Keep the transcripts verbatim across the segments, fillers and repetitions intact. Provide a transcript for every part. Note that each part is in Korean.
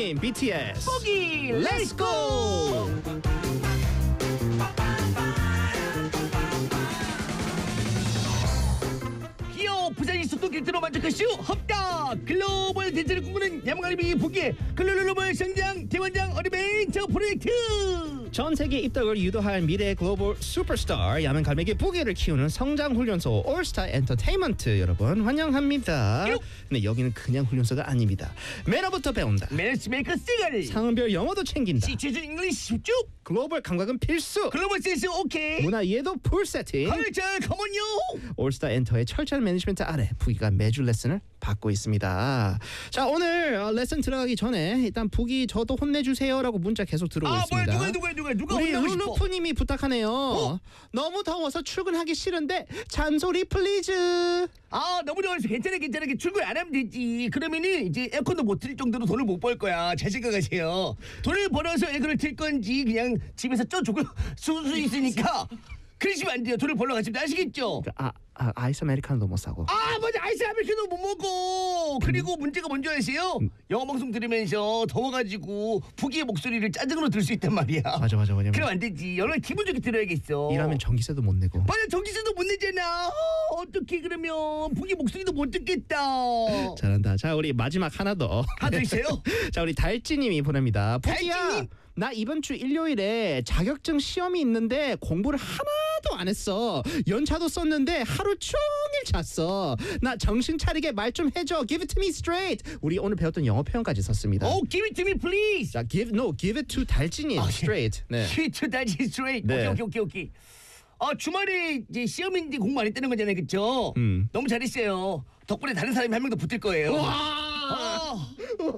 블랙핑, 비티에스 보기 Let's go! 기어 부산이 수도길트로 만족하시오. 헛다 글로벌 대세를 꿈꾸는 야망갈비 보기에 글로벌 성장 대원장 어드벤처 프로젝트. 전 세계 입덕을 유도할 미래 글로벌 슈퍼스타 야만 갈매기 부기를 키우는 성장 훈련소 올스타 엔터테인먼트 여러분 환영합니다. 요. 근데 여기는 그냥 훈련소가 아닙니다. 매너부터 배운다. 매너스메이커 시간. 상별 영어도 챙긴다. 시치즈 잉글리시 쭉. 글로벌 감각은 필수. 글로벌 센스 오케이. 문화 이해도 풀 세팅. 컬처 컴온요. 올스타 엔터의 철저한 매니지먼트 아래 부기가 매주 레슨을 받고 있습니다. 자 오늘 어, 레슨 들어가기 전에 일단 부기 저도 혼내주세요라고 문자 계속 들어오고 아 뭐야 있습니다. 누가 누가 누가 누가 우리 혼나고 싶어. 룰루프님이 부탁하네요. 어? 너무 더워서 출근하기 싫은데 잔소리 플리즈. 아 너무 더워서 괜찮아 괜찮아 출근 안 하면 되지. 그러면은 이제 에어컨도 못 틀 정도로 돈을 못 벌 거야. 잘 생각하세요. 돈을 벌어서 에어컨을 틀 건지 그냥 집에서 쪄 죽을 수 있으니까 그러시면 안 돼요. 돈을 벌러 가시면 아시겠죠? 아, 아 아이스 아메리카노도 못 사고. 아 맞아 아이스 아메리카노 못 먹어. 그리고 문제가 뭔지 아세요? 영어 방송 들으면서 더워가지고 부기의 목소리를 짜증으로 들을 수 있단 말이야. 맞아 맞아 왜냐면 그럼 안 되지. 얼마나 기분 좋게 들어야겠어. 일하면 전기세도 못 내고. 맞아 전기세도 못 내잖아. 어, 어떻게 그러면 부기 목소리도 못 듣겠다. 잘한다. 자 우리 마지막 하나 더. 하나 더 있어요? 자 우리 달찌님이 보냅니다. 부기야 달찌님? 나 이번 주 일요일에 자격증 시험이 있는데 공부를 하나도 안 했어. 연차도 썼는데 하루 종일 잤어. 나 정신 차리게 말 좀 해줘. Give it to me straight. 우리 오늘 배웠던 영어 표현까지 썼습니다. Oh, give it to me, please. 자, give no, give it to 달진이 아, straight. 네. Give it to that straight. 네. 오케이, 오케이, 오케이, 오케이. 아 주말에 이제 시험인데 공부 많이 뜨는 거잖아요, 그렇죠? 음. 너무 잘했어요. 덕분에 다른 사람이 한 명 더 붙을 거예요. 와! 아,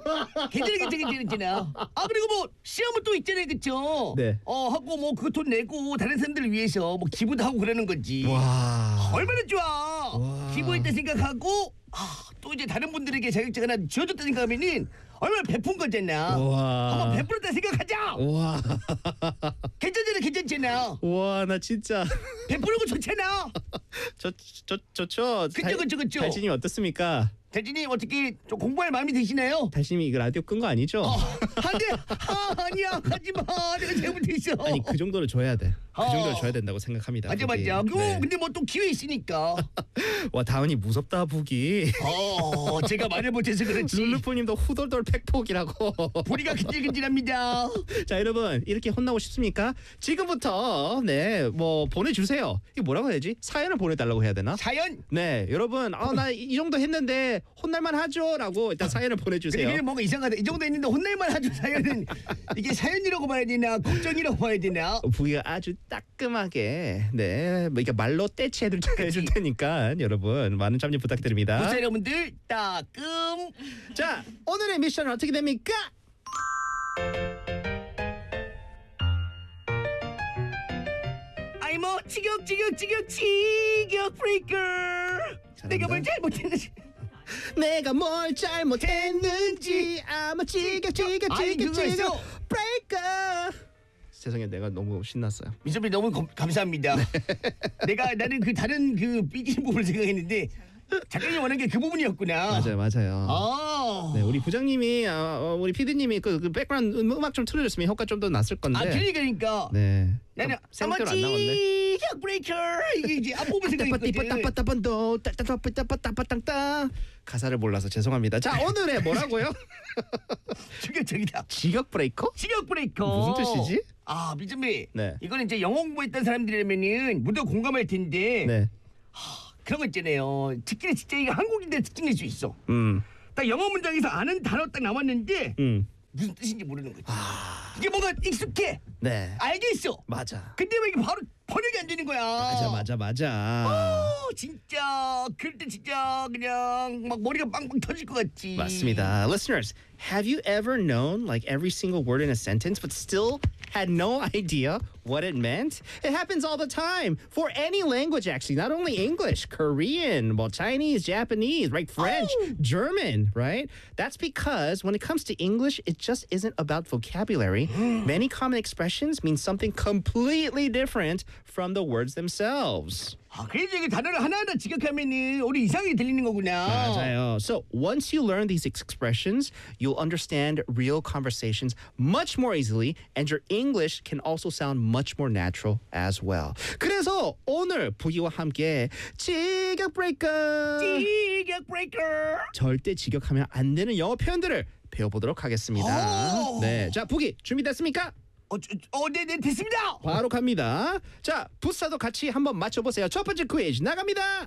괜찮아, 괜찮아, 괜찮아, 괜찮아. 아 그리고 뭐 시험은 또 있잖아요, 그렇죠? 네. 어 하고 뭐 그 돈 내고 다른 사람들을 위해서 뭐 기부도 하고 그러는 거지. 와. 얼마나 좋아. 와. 기부했다 생각하고 아, 또 이제 다른 분들에게 자격증 하나 지어줬다 생각하면은 얼마나 베푼 거잖아. 와. 한번 베풀었다 생각하자. 와. 괜찮잖아, 괜찮잖아. 와, 나 진짜 베푸는 거 좋잖아. 저저 좋죠. 그쵸, 그쵸, 그쵸. 달진이 어떻습니까? 대진이 어떻게 좀 공부할 마음이 드시나요? 달진이 이거 라디오 끈 거 아니죠? 어, 안돼, 아, 아니야, 하지마, 내가 잘못했어. 아니 그 정도로 줘야 돼. 그 어. 정도로 줘야 된다고 생각합니다. 맞아, 부기. 맞아. 그 네. 근데 뭐 또 기회 있으니까. 와 다은이 무섭다 부기. 어, 제가 말을 못해서 그렇지. 룰루프님도 후덜덜 팩폭이라고. 부리가 근질근질합니다. 자 여러분 이렇게 혼나고 싶습니까? 지금부터 네 뭐 보내주세요. 이거 뭐라고 해야지? 사연을 보내달라고 해야 되나? 사연. 네 여러분 아 나 이 정도 했는데 혼날만 하죠라고 일단 사연을 보내주세요. 근데 뭔가 이상하다. 이 정도 했는데 혼날만 하죠. 사연은 이게 사연이라고 봐야 되나 걱정이라고 봐야 되나? 부기가 아주 따끔하게 네 뭐 이게 말로 떼치해줄 해줄 테니까 여러분 많은 참여 부탁드립니다. 구독자 여러분들 따끔. 자 오늘의 미션은 어떻게 됩니까? 아이 뭐 지격 지격 지격 지격 브레이커. 내가 뭘 잘못했는지. 내가 뭘 잘못했는지 아마 지겨 지겨 아니, 지겨 그거 지겨 있어. 브레이커. 죄송해요 내가 너무 신났어요. 민섭이 너무 거, 감사합니다. 내가 나는 그 다른 그 삐진 부분을 생각했는데 작가님 원하는 게 그 부분이었구나. 맞아요 맞아요. 아, 네 우리 부장님이 아, 어, 우리 피디님이 그, 그 백그라운드 음악 좀 틀어줬으면 효과 좀 더 났을 건데. 아 그러니까 그러니까. 네. 나는 생각대로 안 나왔네. 지격 브레이커 이게 이제 앞부분 생각했거든. 따빠따빠따빠따빠따 따빠따빠따빠따 가사를 몰라서 죄송합니다. 자 오늘의 뭐라고요? 충격적이다. 지격 브레이커? 지격 브레이커. 무슨 뜻이지? 아 민섭이. 네. 이거는 이제 영어 공부했던 사람들이라면은 모두 공감할 텐데. 네. 그런 거 있잖아요. 특히 진짜 이게 한국인들 특징일 수 있어. 음. 딱 영어 문장에서 아는 단어 딱 나왔는데 음. 무슨 뜻인지 모르는 거지. 아. 이게 뭔가 익숙해. 네. 알겠어. 맞아. 근데 왜 이게 바로 번역이 안 되는 거야. 맞아 맞아 맞아. 어, 진짜 그럴 때 진짜 그냥 막 머리가 빵빵 터질 것 같지. 맞습니다. Listeners, have you ever known like every single word in a sentence but still had no idea what it meant? It happens all the time for any language actually, not only English, Korean, well Chinese, Japanese, right? French, Oh. German, right? That's because when it comes to English, it just isn't about vocabulary. Many common expressions expressions mean something completely different from the words themselves. 아, 그래서 이게 단어를 하나하나 직역하면은 우리 이상하게 들리는 거구나. 맞아요. So once you learn these expressions, you'll understand real conversations much more easily, and your English can also sound much more natural as well. 그래서 오늘 부기와 함께 직역 브레이커, 직역 브레이커. 절대 직역하면 안 되는 영어 표현들을 배워보도록 하겠습니다. 오. 네, 자 부기 준비됐습니까? 어, 저, 어, 네, 네, 됐습니다. 바로 갑니다. 자, 부사도 같이 한번 맞춰보세요. 첫 번째 퀴즈 나갑니다.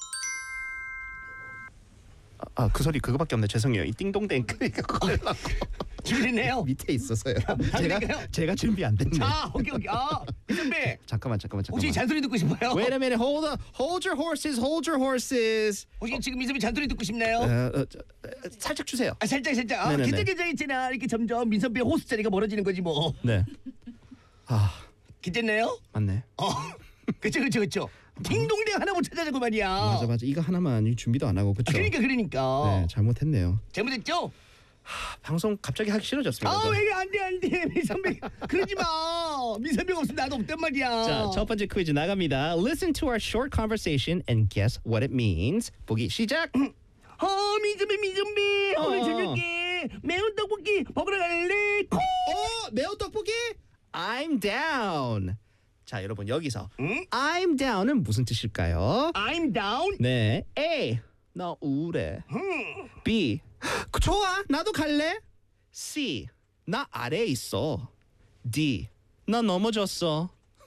아, 그 소리 그거밖에 없네. 죄송해요. 이 띵동댕 그거 준비됐네요. 밑에 있어서요. 제가 그러니까요. 제가 준비 안 됐네. 자, 오케이, 오케이. 아, 선배. 잠깐만, 잠깐만, 잠깐만. 혹시 잔소리 듣고 싶어요? Wait a minute. Hold on. Hold your horses. Hold your horses. 혹시 지금 민섭이 잔소리 듣고 싶나요? 어, 어, 저, 어, 살짝 주세요. 아, 살짝, 살짝. 아, 네네네. 괜찮겠죠, 있잖아. 이렇게 점점 민섭이의 호스 자리가 멀어지는 거지 뭐. 네. 아, 괜찮나요? 맞네. 어, 그쵸, 그쵸, 그쵸. 딩동댕 하나 못 찾아자고 말이야. 맞아, 맞아. 이거 하나만 준비도 안 하고 아, 그쵸? 그러니까, 그러니까. 네, 잘못했네요. 잘못했죠? 방송 갑자기 하기 싫어졌습니다. 아, 저. 왜 안 돼, 안 돼. 민선배, 그러지 마. 민선배가 없으면 나도 없단 말이야. 자, 첫 번째 퀴즈 나갑니다. Listen to our short conversation and guess what it means. 보기 시작. 어, 민선배, 민선배. 오늘 어. 저녁에 매운 떡볶이 먹으러 갈래? 콜! 어, 매운 떡볶이? I'm down. 자, 여러분 여기서 응? I'm down은 무슨 뜻일까요? I'm down. 네, A. 나 우울해. 음. B. 좋아, 나도 갈래. C. 나 아래에 있어. D. 나 넘어졌어.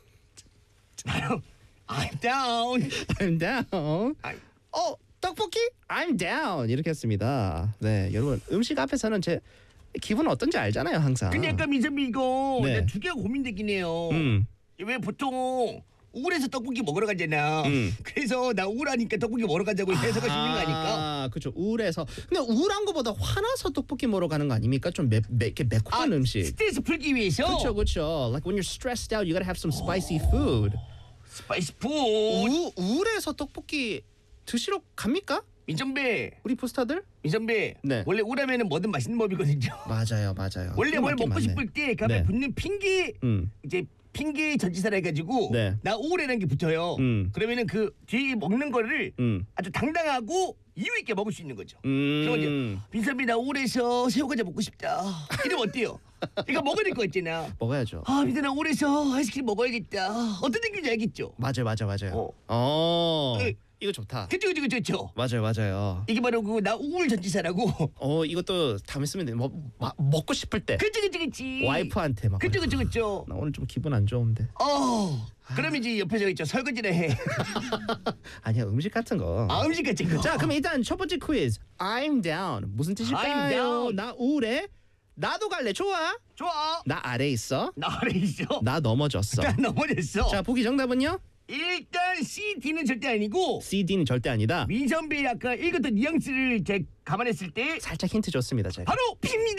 I'm down. I'm down. I'm- 어, 떡볶이? I'm down. 이렇게 했습니다. 네, 여러분 음식 앞에서는 제 기분 어떤지 알잖아요, 항상. 근데 약간 민선배 이거 네. 두 개가 고민되긴 해요. 음. 왜 보통 우울해서 떡볶이 먹으러 가잖아. 음. 그래서 나 우울하니까 떡볶이 먹으러 가자고 해석할 수 있는 거 아닐까? 아, 그렇죠. 우울해서. 근데 우울한 거보다 화나서 떡볶이 먹으러 가는 거 아닙니까? 좀 매, 매, 이렇게 매콤한 음식. 스트레스 풀기 위해서. 그렇죠, 그렇죠. Like when you're stressed out, you gotta have some spicy food. 스파이스 푸드. 우, 우울해서 떡볶이 드시러 갑니까? 민선배, 우리 부스타들? 민선배. 네. 원래 우울하면은 뭐든 맛있는 법이거든요. 맞아요, 맞아요. 원래 그거 뭘 맞긴 먹고 맞네. 싶을 때 가면 네. 붙는 핑계 음. 이제 핑계 전치사라 해가지고 네. 나 우울해라는 게 붙어요. 음. 그러면은 그 뒤에 먹는 거를 음. 아주 당당하고 이유 있게 먹을 수 있는 거죠. 음. 그럼 이제 민선배 나 우울해서 새우과자 먹고 싶다. 이러면 어때요? 이거 먹어야 될 거 있잖아. 먹어야죠. 아 민선 나 우울해서 아이스크림 먹어야겠다. 어떤 느낌인지 알겠죠? 맞아요, 맞아요, 맞아요. 어. 어. 네. 이거 좋다. 그쵸 그쵸 그쵸 그쵸. 맞아요, 맞아요. 이게 바로 그 나 우울 전치사라고. 어, 이것도 다음에 쓰면 돼. 뭐, 마, 먹고 싶을 때 그쵸 그쵸 그치. 와이프한테 막. 그쵸 그쵸 그쵸. 나 오늘 좀 기분 안 좋은데. 어. 그럼 이제 옆에 저 있죠 설거지를 해. 아니야, 음식 같은 거. 아 음식 같은 거. 자, 그럼 일단 첫 번째 퀴즈. I'm down. 무슨 뜻일까요? I'm down. 나 우울해. 나도 갈래. 좋아. 좋아. 나 아래 있어. 나 아래 있어. 나 넘어졌어. 나 넘어졌어. 자, 보기 정답은요? 일단 C, D는 절대 아니고 C, D는 절대 아니다. 민선배 아까 읽었던 뉘앙스를 제 감안했을 때 살짝 힌트 줬습니다, 제가. 바로 B입니다.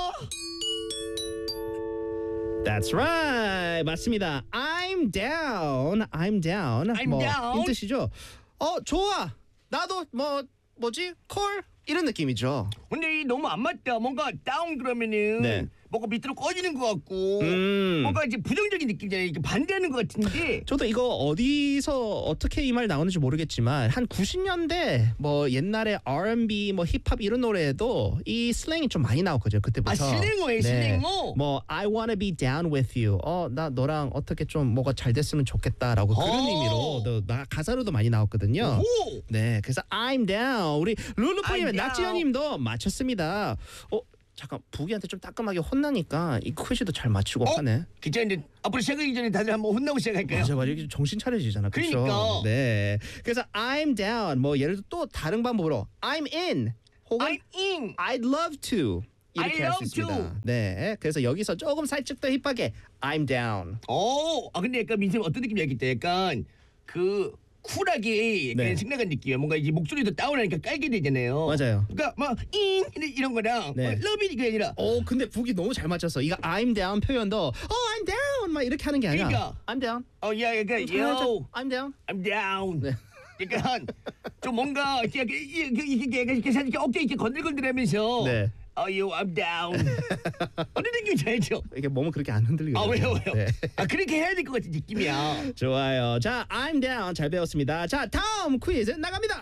That's right. 맞습니다. I'm down. I'm down. I'm 뭐 down. 이 뜻이죠. 어, 좋아. 나도 뭐 뭐지? 콜 이런 느낌이죠. 근데 이 너무 안 맞다. 뭔가 다운 그러면은 네. 뭔가 밑으로 꺼지는 것 같고 음. 뭔가 이제 부정적인 느낌이잖아요. 이렇게 반대하는 것 같은데. 저도 이거 어디서 어떻게 이 말 나오는지 모르겠지만 한 구십 년대 뭐 옛날에 알앤비 뭐 힙합 이런 노래에도 이 슬랭이 좀 많이 나왔거든요. 그때부터. 아 슬랭어예요, 슬랭어. 뭐 I wanna be down with you. 어, 나 너랑 어떻게 좀 뭐가 잘 됐으면 좋겠다라고 그런 어. 의미로 나 가사로도 많이 나왔거든요. 오. 네, 그래서 I'm down. 우리 룰루프님, I'm down. 낙지현님도 맞췄습니다. 어, 잠깐 부기한테 좀 따끔하게 혼나니까 이 퀴즈도 잘 맞추고 어? 하네. 기자님 앞으로 시작하기 전에 다들 한번 혼나고 시작할까요? 맞아, 맞아. 이게 정신 차려지잖아. 그렇죠? 그러니까. 네. 그래서 I'm down. 뭐 예를 들어 또 다른 방법으로 I'm in. 혹은 I'm in. I'd love to. 이렇게 I 할 수 love 있습니다. to. 네. 그래서 여기서 조금 살짝 더 힙하게 I'm down. 오, 아 근데 약간 민쌤 어떤 느낌이 알겠다. 약간 그 쿨하게 약간 네. 생각한 느낌이야. 뭔가 이제 목소리도 다운하니까 깔게 되잖아요. 맞아요. 그러니까 막인 이런 거랑 네. 뭐 러브 이게 아니라 어, 근데 북이 너무 잘 맞췄어. 이거 I'm down 표현도 oh I'm down 막 이렇게 하는 게 아니라 그러니까. I'm down. 어, 야, 약간 살짝 yo, I'm down. I'm down. 네. 약간 좀 뭔가 이렇게 이렇게 이렇게 이렇게 살짝 어깨 이렇게 건들건들하면서 네. Oh, you, I'm down. 어떤 느낌인지 알죠? 이게 몸은 그렇게 안 흔들리거든요. 아 왜요 왜요? 네. 아 그렇게 해야 될 것 같은 느낌이야. 좋아요. 자, I'm down 잘 배웠습니다. 자, 다음 퀴즈 나갑니다.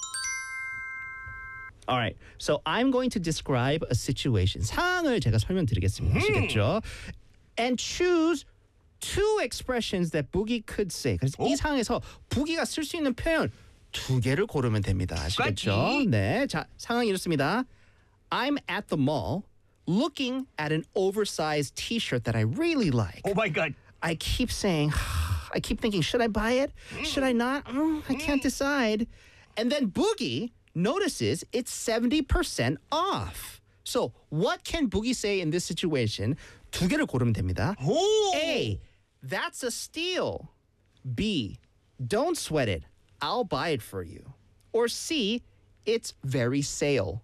Alright, so I'm going to describe a situation. 상황을 제가 설명드리겠습니다. 아시겠죠? And choose two expressions that Boogie could say. 그래서 이 상황에서 부기가 쓸 수 있는 표현 두 개를 고르면 됩니다. 아시겠죠? 맞지? 네, 자 상황이 이렇습니다. I'm at the mall looking at an oversized T-shirt that I really like. 오 마이 갓. I keep saying, I keep thinking, should I buy it? Should I not? Mm, I can't decide. And then Boogie notices it's seventy percent off. So what can Boogie say in this situation? 두 개를 고르면 됩니다. 오. A, that's a steal. B, don't sweat it. I'll buy it for you. Or C, it's very sale.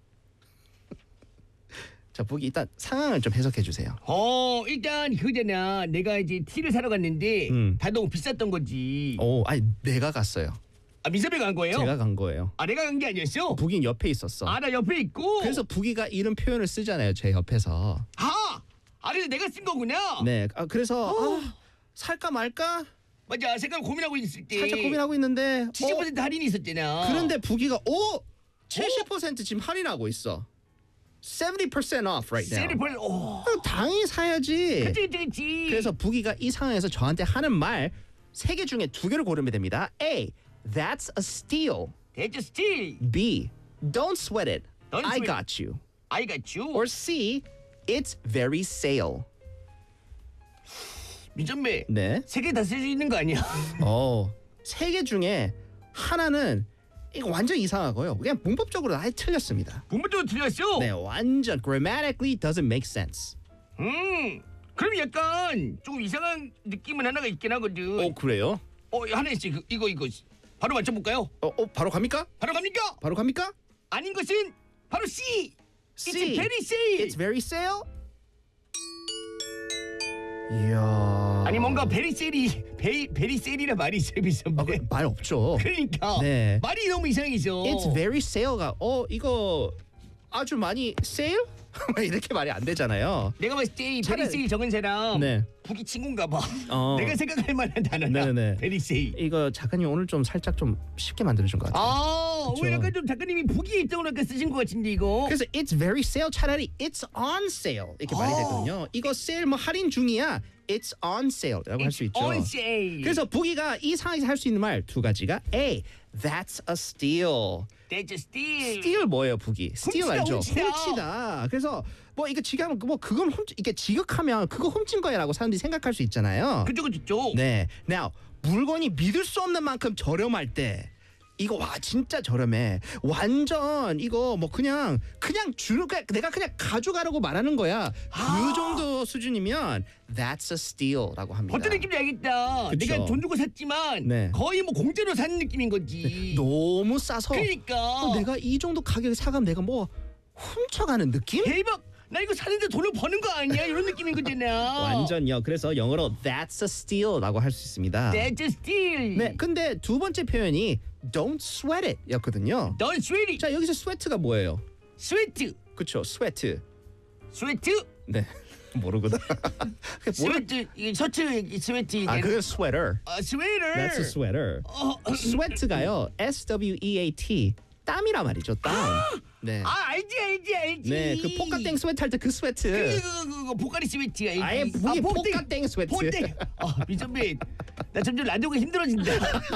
자, 보기 일단 상황을 좀 해석해 주세요. 어 일단 그거잖아. 내가 이제 티를 사러 갔는데 음. 다 너무 비쌌던 거지. 오, 아니 내가 갔어요. 아 민섭이가 간 거예요? 제가 간 거예요. 아 내가 간 게 아니었어? 북인 옆에 있었어. 아 나 옆에 있고. 그래서 북이가 이런 표현을 쓰잖아요. 제 옆에서. 아, 아 그래서 내가 쓴 거구나. 네. 아, 그래서 아, 살까 말까 맞아. 색깔 고민하고 있을 때. 살짝 고민하고 있는데 칠십 어, 퍼센트 할인이 있었잖아. 그런데 북이가 오 칠십 퍼센트 지금 할인하고 있어. seventy percent off right now. 세리 벌. 오. 그럼 당연히 사야지. 그치 그치 그치. 그래서 북이가 이 상황에서 저한테 하는 말 세 개 중에 두 개를 고르면 됩니다. A, that's a steal. That's a steal. B, don't sweat it. Don't I sweat it. got you. I got you. Or C, it's very sale. 민선배. 네. 세 개 다 쓸 수 있는 거 아니야? 어, 세 개 중에 하나는 이거 완전 이상하고요. 그냥 문법적으로 아예 틀렸습니다. 본문도 틀렸어. 네, 완전 grammatically doesn't make sense. 음. 그럼 약간 좀 이상한 느낌은 하나가 있긴 하거든. 그래요? 어 하나 있어. 이거 이거 이거. 바로 맞춰볼까요? 어, 어 바로 갑니까? 바로 갑니까? 바로 갑니까? 아닌 것은 바로 C. C. It's very sale. It's very sale. 이야. 아니 뭔가 베리 셀이 베리 베리 셀이라 말이 있어요, 민선배. 아, 그, 말 없죠. 그러니까 네. 말이 너무 이상해서. It's very sale가 어 이거 아주 많이 sale? 이렇게 말이 안 되잖아요. 내가 봤을 때 차라리- 베리 세일 적은 사람 네. 북이 친구인가 봐. 어. 내가 생각할 만한 단어다. 네네. 베리 세일. 이거 작가님 오늘 좀 살짝 좀 쉽게 만들어준 것 같아요. 아, 그쵸. 오, 약간 좀 작가님이 북이 입장으로 아까 쓰신 것 같은데 이거. 그래서 it's very sale 차라리 it's on sale 이렇게 말이 어. 되거든요. 이거 세일 뭐 할인 중이야. It's on sale라고 할 수 있죠. on sale. 그래서 북이가 이 상황에서 할 수 있는 말 두 가지가 A, that's a steal. That's a steal. steal 뭐예요, 북이? steal 훔치다, 알죠? 훔치다. 훔치다. 그래서 뭐 이거 지금 뭐 그건 훔 이게 지극하면 그거 훔친 거야라고 사람들이 생각할 수 있잖아요. 그쪽 그쪽. 네. Now 물건이 믿을 수 없는 만큼 저렴할 때 이거 와 진짜 저렴해. 완전 이거 뭐 그냥 그냥 주는 거 내가 그냥 가져가라고 말하는 거야. 아. 그 정도 수준이면 that's a steal라고 합니다. 어떤 느낌인지 알겠다. 그쵸. 내가 돈 주고 샀지만 네. 거의 뭐 공짜로 산 느낌인 거지. 너무 싸서 그러니까. 어, 내가 이 정도 가격에 사가면 내가 뭐 훔쳐가는 느낌? 대박. 나 이거 사는데 돈을 버는 거 아니야? 이런 느낌인 거잖아. 완전요. 그래서 영어로 that's a steal라고 할 수 있습니다. That's a steal. 네. 근데 두 번째 표현이 don't sweat it였거든요. Don't sweat it. 자 여기서 sweat가 뭐예요? 스웨트. 그쵸? sweat. 스웨트. 네. 모르거든. 모르... 스웨트. 이 셔츠 이 스웨트. 아, 그건 sweater. 아, 스웨터. That's a sweater. 어, sweat가요. S W E A T. 땀이란 말이죠. 땀. 네. 아, 알지 알지 알지. 네, 그 포카땡 스웨트 할 때 그 스웨트. 그, 그, 그 보카리 스웨트 알지. 아예 무기 포카땡 스웨트. 포땡. 아, 민선배. 나 점점 라디오가 힘들어진다.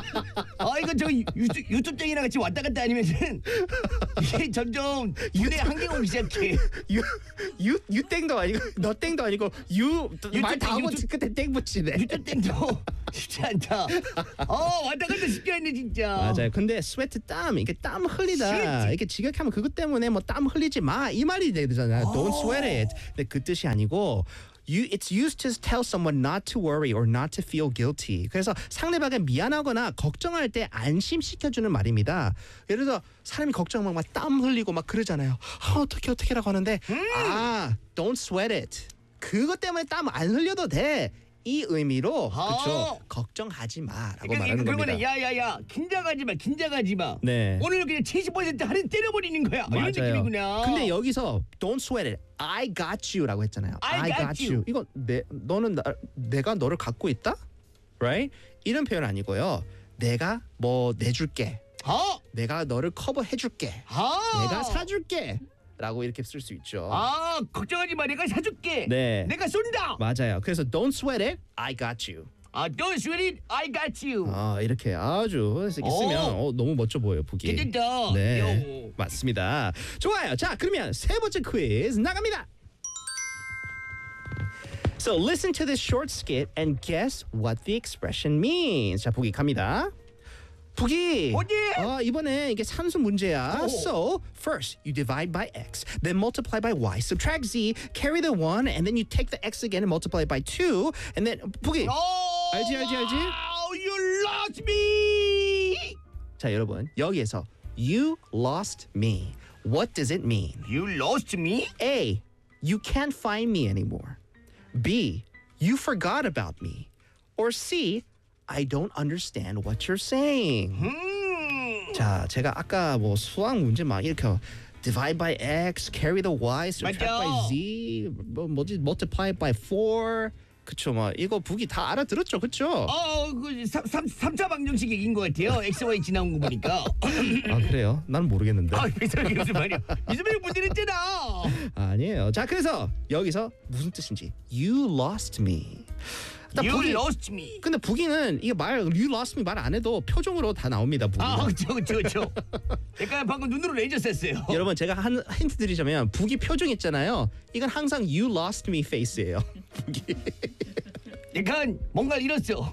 아, 이거 저 유튜, 유튜브쟁이랑 같이 왔다 갔다 아니면은 이게 점점 눈에 한계가 오기 시작해. 유, 유, 유땡도 아니고 너땡도 아니고 유 말 다 하고 유튜브- 끝에 땡 붙이네. 유튜브땡도 쉽지 않다. 어, 왔다 갔다 쉽지 않네 진짜. 맞아요. 근데 스웨트 땀 이게 땀 흘리다. 스웨트. 이렇게 지각하면 그것 때문에 뭐 땀 흘리지 마 이 말이 되잖아요. Don't sweat it. 근데 그 뜻이 아니고 You, it's used to tell someone not to worry or not to feel guilty. 그래서 상대방에 미안하거나 걱정할 때 안심시켜주는 말입니다. 예를 들어 사람이 걱정하면 막 땀 흘리고 막 그러잖아요. 아, 어떻게 어떻게라고 하는데 음. 아, don't sweat it. 그것 때문에 땀 안 흘려도 돼. 이 의미로 아. 그렇죠. 걱정하지 마라고 그러니까 말하는 그러면은 겁니다. 야야야 긴장하지 마 긴장하지 마. 네. 오늘 그냥 칠십 퍼센트 할인 때려버리는 거야. 이런 느낌이구나. 근데 여기서 don't sweat it. I got you라고 했잖아요. I got you. 이거 내 너는 나, 내가 너를 갖고 있다? Right? 이런 표현 아니고요. 내가 뭐 내줄게. 아, 내가 너를 커버해줄게. 아, 내가 사줄게. 라고 이렇게 쓸 수 있죠. 아, 걱정하지 마. 내가 사줄게. 네. 내가 쏜다. 맞아요. 그래서 don't sweat it. I got you. 아, don't sweat it. I got you. 아, 이렇게 아주 이렇게 오. 쓰면 어, 너무 멋져 보여요, 북이. 괜찮다. 네. 요. 맞습니다. 좋아요. 자, 그러면 세 번째 퀴즈 나갑니다. So listen to this short skit and guess what the expression means. 자, 북이 갑니다. 북이. 뭐지? 어, 이번에 이게 산수 문제야. 오. So first you divide by x, then multiply by y, subtract z, carry the one, and then you take the x again and multiply it by two, and then 북이. Oh, 알지, 알지, 알지? wow, you lost me. 자, 여러분 여기에서 you lost me. What does it mean? You lost me? A. You can't find me anymore. B. You forgot about me. Or C. I don't understand what you're saying. 음. 자, 제가 아까 뭐 수학 문제 막 이렇게 divide by x, carry the y, subtract 맞아. by z, 뭐 뭐지 multiply by four. 그쵸, 뭐 이거 북이 다 알아들었죠, 그쵸? 어, 그 삼, 삼, 삼차 방정식 얘기인 것 같아요. X, Y 지나온 거 보니까. 아 그래요? 난 모르겠는데. 아, 이상하게 무슨 말이야. 이수빈이 문제 냈잖아. 아니에요. 자, 그래서 여기서 무슨 뜻인지 you lost me. 나 You 북이- lost me. 근데 북이는 이게 말 you lost me 말 안 해도 표정으로 다 나옵니다. 북이. 아, 그쵸, 그쵸, 그쵸. 약간 방금 눈으로 레이저 쐈어요. 여러분 제가 한 힌트 드리자면 북이 표정 있잖아요. 이건 항상 you lost me face예요. 북이. 약간 뭔가 잃었어.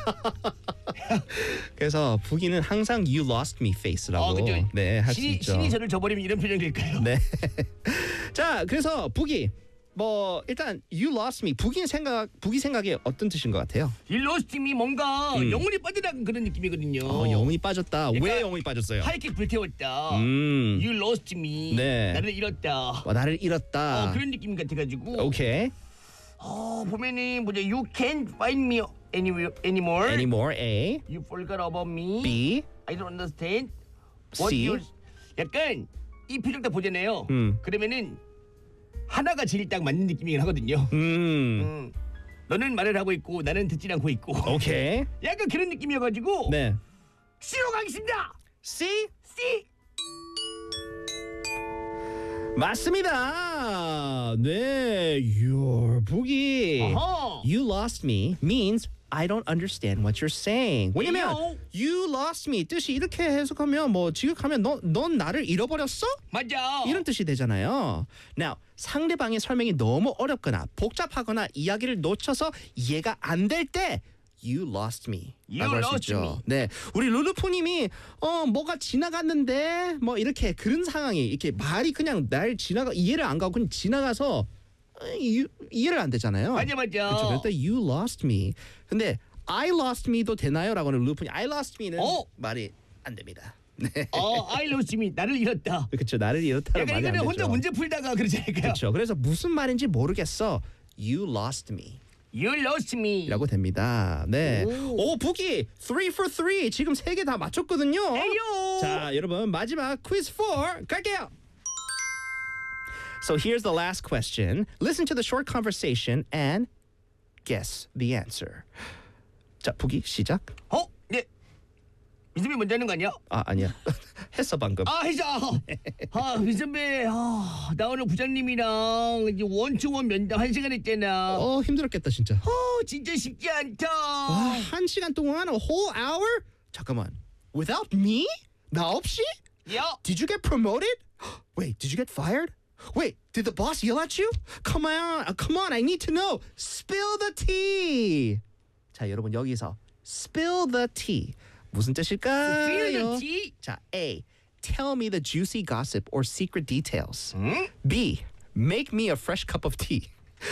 그래서 북이는 항상 you lost me face라고 아, 그죠. 네, 할 수 신이, 있죠. 신이 저를 저버리면 이런 표정이 될까요? 네. 자, 그래서 북이 뭐 일단 you lost me 북이 생각 북이 생각에 어떤 뜻인 것 같아요? You lost me 뭔가 음. 영혼이 빠져나간 그런 느낌이거든요. 어, 영혼이 빠졌다. 왜 약간 영혼이 빠졌어요? 하얗게 불태웠다. 음. You lost me. 네. 나를 잃었다. 어, 나를 잃었다. 어, 그런 느낌 같아가지고. 오케이. 어, 보면은 뭐죠? You can't find me anywhere anymore. Anymore. A. You forgot about me. B. I don't understand. What C. you 약간 이 표정 딱 보잖아요. 음. 그러면은 하나가 제일 딱 맞는 느낌이긴 하거든요. 음. 음. 너는 말을 하고 있고 나는 듣지 않고 있고. 오케이. 약간 그런 느낌이어가지고 네. C로 가겠습니다. C. C. 맞습니다. 네. Your 북이. 어허. You lost me means I don't understand what you're saying. 왜냐면 왜요? you lost me 뜻이 이렇게 해석하면 뭐 지극하면 너, 넌 나를 잃어버렸어? 맞아. 이런 뜻이 되잖아요. Now 상대방의 설명이 너무 어렵거나 복잡하거나 이야기를 놓쳐서 이해가 안 될 때 You lost me. You 라고 할수 lost 있죠. me. 네, 우리 룰루프님이 어 뭐가 지나갔는데 뭐 이렇게 그런 상황이 이렇게 말이 그냥 날 지나가 이해를 안 가고 그냥 지나가서 어, 이, 이해를 안 되잖아요. 맞아 맞아. 그렇죠. 그럴 때 You lost me. 근데 I lost me도 되나요?라고는 룰루프님 I lost me는 어? 말이 안 됩니다. 네, 어, I lost me. 나를 잃었다. 그렇죠. 나를 이렇다는 약간 말이 안 이거는 되죠. 혼자 문제 풀다가 그러지 않을까요? 그렇죠. 그래서 무슨 말인지 모르겠어. You lost me. You lost me. 라고 됩니다. 네. 오. 오, 북이 three for three 지금 세 개 다 맞췄거든요. 에요. 자, 여러분 마지막 quiz four 갈게요. So here's the last question. Listen to the short conversation and guess the answer. 자, 북이 시작. 어? 네. 이수빈 먼저 하는 거 아니야? 아, 아니야. 했어 방금. 아, 해자. 아, 이선배. 아, 나 오늘 부장님이랑 이제 원투원 면담 한 시간 했잖아. 어, 어, 힘들었겠다 진짜. 진짜 쉽지 않다. 와, 한 시간 동안 a whole hour? 잠깐만. Without me? 나 없이? 야, Did you get promoted? Wait, did you get fired? Wait, did the boss yell at you? Come on, uh, come on, I need to know. Spill the tea. 자, 여러분 여기서 spill the tea 무슨 뜻일까요? Spill the tea? 자, A. Tell me the juicy gossip or secret details. 응? B. Make me a fresh cup of tea.